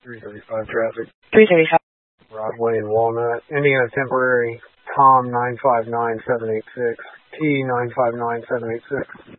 335 traffic. 335. Broadway and Walnut. Indiana temporary. Tom 959786. T 959786.